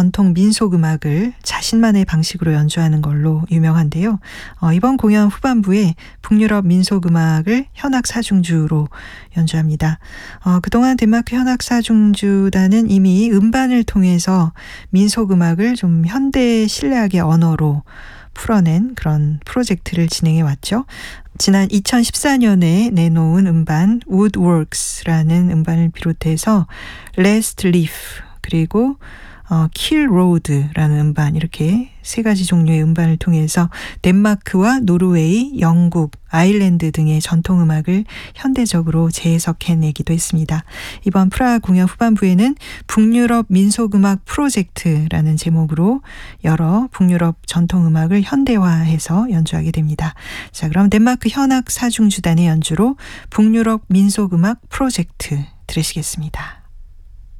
전통 민속음악을 자신만의 방식으로 연주하는 걸로 유명한데요. 이번 공연 후반부에 북유럽 민속음악을 현악사중주로 연주합니다. 그동안 덴마크 현악사중주단은 이미 음반을 통해서 민속음악을 좀 현대 신뢰하게 언어로 풀어낸 그런 프로젝트를 진행해 왔죠. 지난 2014년에 내놓은 음반 Woodworks라는 음반을 비롯해서 Last Leaf 그리고 Kill Road라는 음반, 이렇게 세 가지 종류의 음반을 통해서 덴마크와 노르웨이, 영국, 아일랜드 등의 전통음악을 현대적으로 재해석해내기도 했습니다. 이번 프라하 공연 후반부에는 북유럽 민속음악 프로젝트라는 제목으로 여러 북유럽 전통음악을 현대화해서 연주하게 됩니다. 자, 그럼 덴마크 현악사중주단의 연주로 북유럽 민속음악 프로젝트 들으시겠습니다.